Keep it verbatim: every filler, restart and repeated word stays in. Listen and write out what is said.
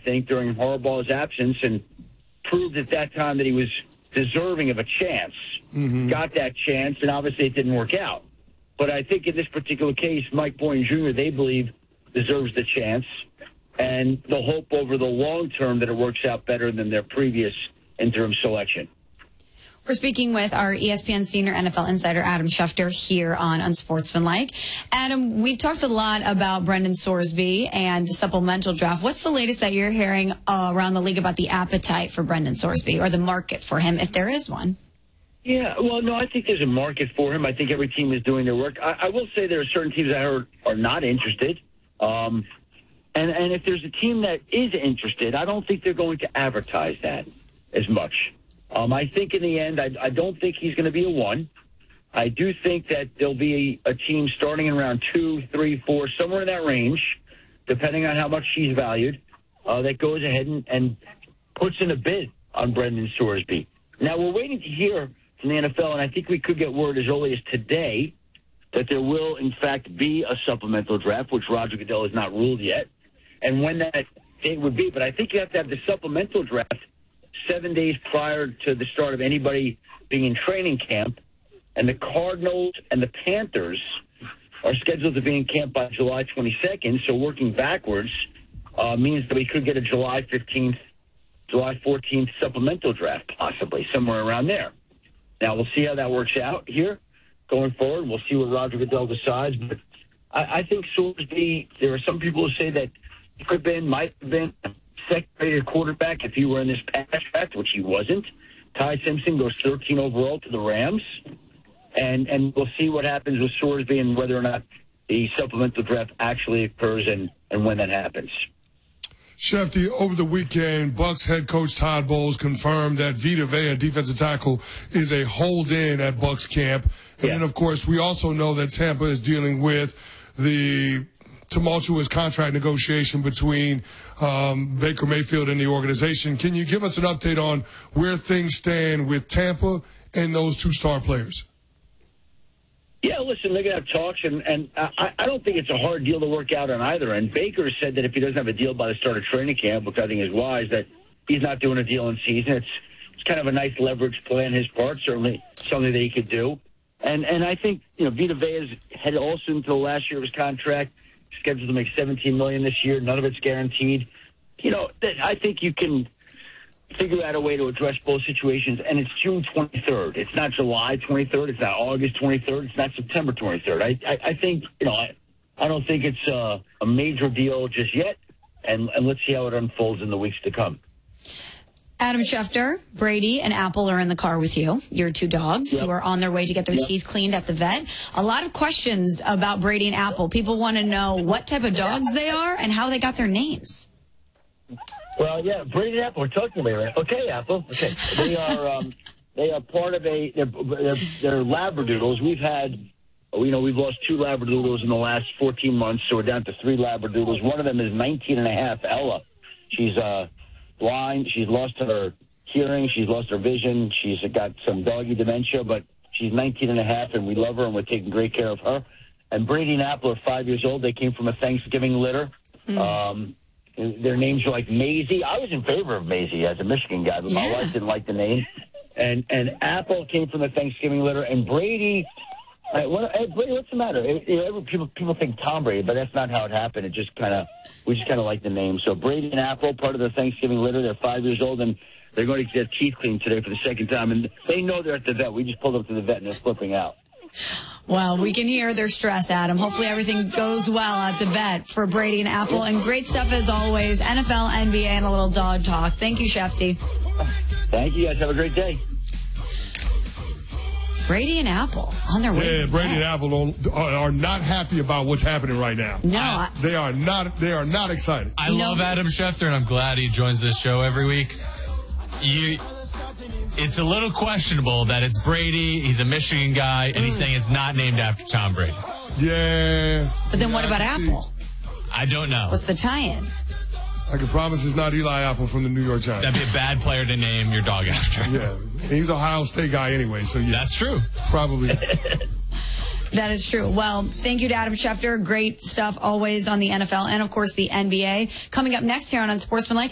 think, during Harbaugh's absence and proved at that time that he was deserving of a chance. Mm-hmm. Got that chance, and obviously it didn't work out. But I think in this particular case, Mike Boynton Junior, they believe, deserves the chance, and the hope over the long term that it works out better than their previous interim selection. We're speaking with our E S P N senior N F L insider, Adam Schefter, here on Unsportsmanlike. Adam, we've talked a lot about Brendan Sorsby and the supplemental draft. What's the latest that you're hearing uh, around the league about the appetite for Brendan Sorsby, or the market for him, if there is one? Yeah, well, no, I think there's a market for him. I think every team is doing their work. I, I will say there are certain teams that are, are not interested. Um, and, and if there's a team that is interested, I don't think they're going to advertise that as much. Um, I think in the end, I, I don't think he's going to be a one. I do think that there'll be a, a team starting in round two, three, four, somewhere in that range, depending on how much he's valued, uh, that goes ahead and, and puts in a bid on Brendan Sorsby. Now, we're waiting to hear from the N F L, and I think we could get word as early as today that there will, in fact, be a supplemental draft, which Roger Goodell has not ruled yet, and when that date would be. But I think you have to have the supplemental draft seven days prior to the start of anybody being in training camp, and the Cardinals and the Panthers are scheduled to be in camp by July twenty-second, so working backwards uh, means that we could get a July fifteenth, July fourteenth supplemental draft, possibly, somewhere around there. Now, we'll see how that works out here going forward. We'll see what Roger Goodell decides, but I, I think Sorsby, there are some people who say that he could have been, might have been second-rated quarterback if he were in this pass draft, which he wasn't. Ty Simpson goes thirteen overall to the Rams, and and we'll see what happens with Sorsby and whether or not the supplemental draft actually occurs and, and when that happens. Shefty, over the weekend, Bucs head coach Todd Bowles confirmed that Vita Vea, defensive tackle, is a hold-in at Bucs camp. And yeah. then, of course, we also know that Tampa is dealing with the tumultuous contract negotiation between um, Baker Mayfield and the organization. Can you give us an update on where things stand with Tampa and those two star players? Yeah, listen, they're going to have talks, and, and I, I don't think it's a hard deal to work out on either end. Baker said that if he doesn't have a deal by the start of training camp, which I think is wise, that he's not doing a deal in season. It's it's kind of a nice leverage play on his part, certainly something that he could do. And and I think, you know, Vita Vea's headed also into the last year of his contract, scheduled to make seventeen million dollars this year. None of it's guaranteed. You know, I think you can figure out a way to address both situations, and it's June twenty-third. It's not July twenty-third. It's not August twenty-third. It's not September twenty-third. I, I, I think, you know, I, I don't think it's uh, a major deal just yet, and, and let's see how it unfolds in the weeks to come. Adam Schefter, Brady, and Apple are in the car with you, your two dogs, yep. who are on their way to get their yep. teeth cleaned at the vet. A lot of questions about Brady and Apple. People want to know what type of dogs they are and how they got their names. Well, yeah, Brady and Apple are talking to me, right? Okay, Apple. Okay, they are um, they are part of a they're, they're, they're Labradoodles. We've had, you know, we've lost two Labradoodles in the last fourteen months, so we're down to three Labradoodles. One of them is nineteen and a half. Ella, she's uh, blind. She's lost her hearing. She's lost her vision. She's got some doggy dementia, but she's nineteen and a half, and we love her, and we're taking great care of her. And Brady and Apple are five years old. They came from a Thanksgiving litter. Mm. Um, Their names are like Maisie. I was in favor of Maisie as a Michigan guy, but yeah. my wife didn't like the name. And and Apple came from the Thanksgiving litter. And Brady, uh, what, hey, Brady, what's the matter? It, it, people people think Tom Brady, but that's not how it happened. It just kind of we just kind of like the name. So Brady and Apple, part of the Thanksgiving litter. They're five years old, and they're going to get teeth cleaned today for the second time. And they know they're at the vet. We just pulled up to the vet, and they're flipping out. Well, we can hear their stress, Adam. Hopefully everything goes well at the vet for Brady and Apple. And great stuff as always. N F L, N B A, and a little dog talk. Thank you, Shefty. Thank you, guys. Have a great day. Brady and Apple on their way. Yeah, Brady and Apple are, are not happy about what's happening right now. No. I, they are not They are not excited. I love no. Adam Schefter, and I'm glad he joins this show every week. You... It's a little questionable that it's Brady, he's a Michigan guy, and he's saying it's not named after Tom Brady. Yeah. But then yeah, what about Apple? I don't know. What's the tie-in? I can promise it's not Eli Apple from the New York Giants. That'd be a bad player to name your dog after. Yeah. He's an Ohio State guy anyway, so yeah. That's true. Probably. That is true. Well, thank you to Adam Schefter. Great stuff always on the N F L and, of course, the N B A. Coming up next here on Unsportsmanlike.